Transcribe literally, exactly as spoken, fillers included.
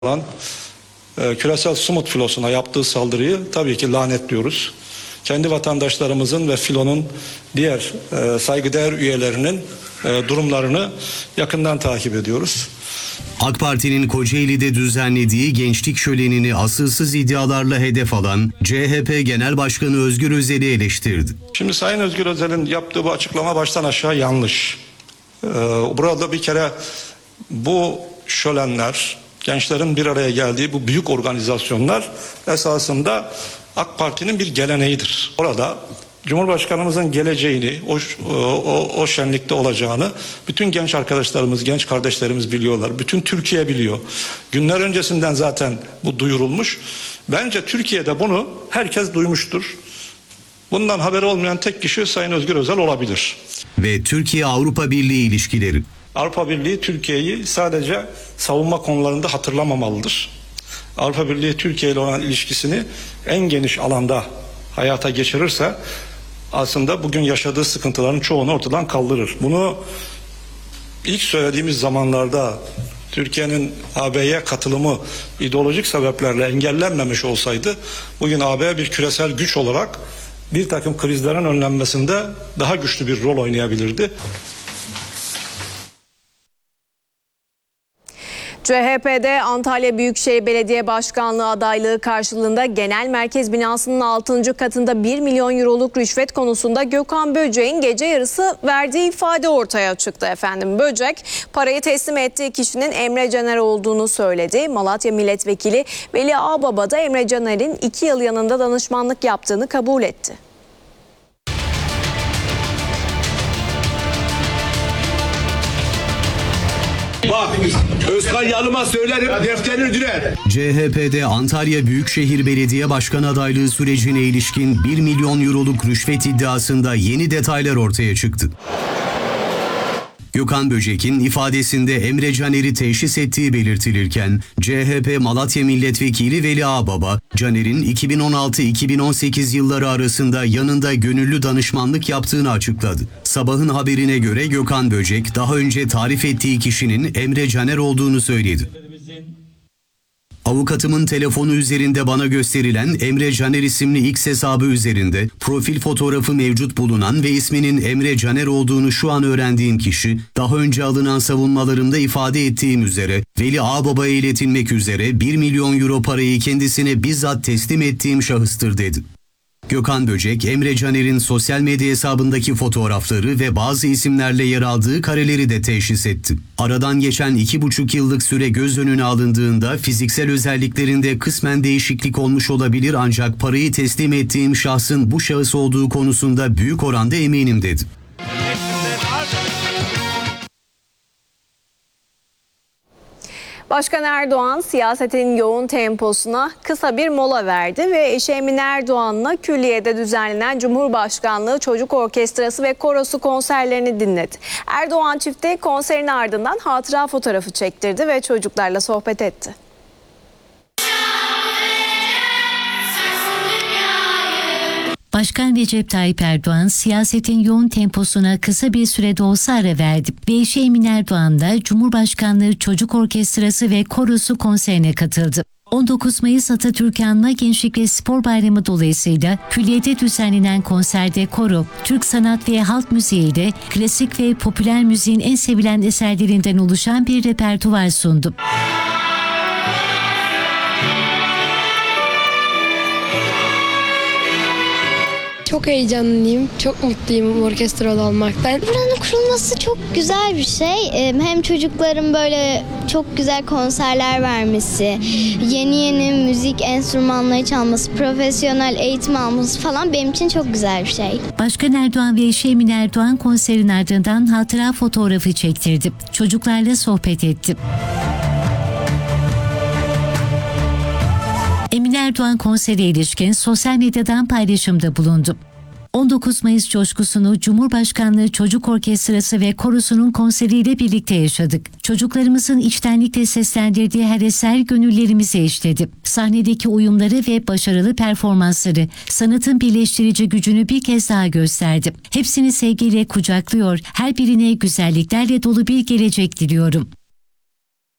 olan e, küresel Sumut filosuna yaptığı saldırıyı tabii ki lanetliyoruz. Kendi vatandaşlarımızın ve filonun diğer e, saygıdeğer üyelerinin e, durumlarını yakından takip ediyoruz. AK Parti'nin Kocaeli'de düzenlediği gençlik şölenini asılsız iddialarla hedef alan C H P Genel Başkanı Özgür Özel'i eleştirdi. Şimdi Sayın Özgür Özel'in yaptığı bu açıklama baştan aşağı yanlış. Ee, burada bir kere bu şölenler, gençlerin bir araya geldiği bu büyük organizasyonlar esasında AK Parti'nin bir geleneğidir. Orada Cumhurbaşkanımızın geleceğini, o, o, o şenlikte olacağını bütün genç arkadaşlarımız, genç kardeşlerimiz biliyorlar. Bütün Türkiye biliyor. Günler öncesinden zaten bu duyurulmuş. Bence Türkiye'de bunu herkes duymuştur. Bundan haberi olmayan tek kişi Sayın Özgür Özel olabilir. Ve Türkiye-Avrupa Birliği ilişkileri. Avrupa Birliği Türkiye'yi sadece savunma konularında hatırlamamalıdır. Avrupa Birliği Türkiye ile olan ilişkisini en geniş alanda hayata geçirirse aslında bugün yaşadığı sıkıntıların çoğunu ortadan kaldırır. Bunu ilk söylediğimiz zamanlarda Türkiye'nin A B'ye katılımı ideolojik sebeplerle engellenmemiş olsaydı bugün A B bir küresel güç olarak bir takım krizlerin önlenmesinde daha güçlü bir rol oynayabilirdi. C H P'de Antalya Büyükşehir Belediye Başkanlığı adaylığı karşılığında Genel Merkez binasının altıncı katında bir milyon euroluk rüşvet konusunda Gökhan Böcek'in gece yarısı verdiği ifade ortaya çıktı efendim. Böcek parayı teslim ettiği kişinin Emre Caner olduğunu söyledi. Malatya Milletvekili Veli Ağbaba da Emre Caner'in iki yıl yanında danışmanlık yaptığını kabul etti. Bak, Özkan Yalım'a söylerim, defterini dürer. C H P'de Antalya Büyükşehir Belediye Başkanı adaylığı sürecine ilişkin bir milyon euroluk rüşvet iddiasında yeni detaylar ortaya çıktı. Gökhan Böcek'in ifadesinde Emre Caner'i teşhis ettiği belirtilirken C H P Malatya Milletvekili Veli Ağbaba, Caner'in iki bin on altı iki bin on sekiz yılları arasında yanında gönüllü danışmanlık yaptığını açıkladı. Sabahın haberine göre Gökhan Böcek daha önce tarif ettiği kişinin Emre Caner olduğunu söyledi. Avukatımın telefonu üzerinde bana gösterilen Emre Caner isimli X hesabı üzerinde profil fotoğrafı mevcut bulunan ve isminin Emre Caner olduğunu şu an öğrendiğim kişi, daha önce alınan savunmalarımda ifade ettiğim üzere Veli Ağbaba'ya iletilmek üzere bir milyon euro parayı kendisine bizzat teslim ettiğim şahıstır dedi. Gökhan Böcek, Emre Caner'in sosyal medya hesabındaki fotoğrafları ve bazı isimlerle yer aldığı kareleri de teşhis etti. Aradan geçen iki buçuk yıllık süre göz önüne alındığında fiziksel özelliklerinde kısmen değişiklik olmuş olabilir ancak parayı teslim ettiğim şahsın bu şahıs olduğu konusunda büyük oranda eminim dedi. Başkan Erdoğan siyasetin yoğun temposuna kısa bir mola verdi ve eşi Emine Erdoğan'la Külliye'de düzenlenen Cumhurbaşkanlığı Çocuk Orkestrası ve Korosu konserlerini dinledi. Erdoğan çifte konserin ardından hatıra fotoğrafı çektirdi ve çocuklarla sohbet etti. Başkan Recep Tayyip Erdoğan siyasetin yoğun temposuna kısa bir sürede olsa ara verdi ve eşi Emine Erdoğan'la Cumhurbaşkanlığı Çocuk Orkestrası ve Korosu konserine katıldı. on dokuz Mayıs Atatürk Anma Gençlik ve Spor Bayramı dolayısıyla Külliye'de düzenlenen konserde koro, Türk sanat ve halk müziği ile klasik ve popüler müziğin en sevilen eserlerinden oluşan bir repertuvar sundu. Çok heyecanlıyım, çok mutluyum orkestrada olmaktan. Buranın kurulması çok güzel bir şey. Hem çocukların böyle çok güzel konserler vermesi, yeni yeni müzik enstrümanları çalması, profesyonel eğitim alması falan benim için çok güzel bir şey. Başkan Erdoğan ve eşi Emine Erdoğan konserin ardından hatıra fotoğrafı çektirdi. Çocuklarla sohbet etti. Emine Erdoğan konsere ilişkin sosyal medyadan paylaşımda bulundu. on dokuz Mayıs coşkusunu Cumhurbaşkanlığı Çocuk Orkestrası ve Korosu'nun konseriyle birlikte yaşadık. Çocuklarımızın içtenlikle seslendirdiği her eser gönüllerimize işledi. Sahnedeki uyumları ve başarılı performansları sanatın birleştirici gücünü bir kez daha gösterdi. Hepsini sevgiyle kucaklıyor, her birine güzelliklerle dolu bir gelecek diliyorum.